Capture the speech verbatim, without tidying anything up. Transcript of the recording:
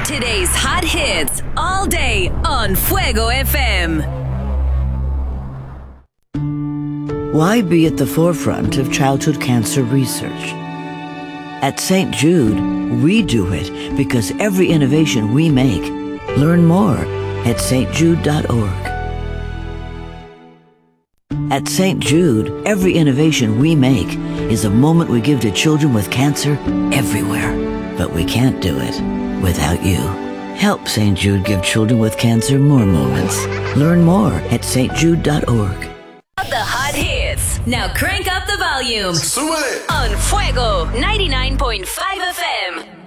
Today's hot hits all day on Fuego F M. Why be at the forefront of childhood cancer research? At Saint Jude, we do it because every innovation we make. Learn more at s t jude dot org. At Saint Jude, every innovation we make is a moment we give to children with cancer everywhere. But we can't do it without you. Help Saint Jude give children with cancer more moments. Learn more at s t jude dot org. The hot hits. Now crank up the volume. Súbele. On Fuego ninety-nine point five F M.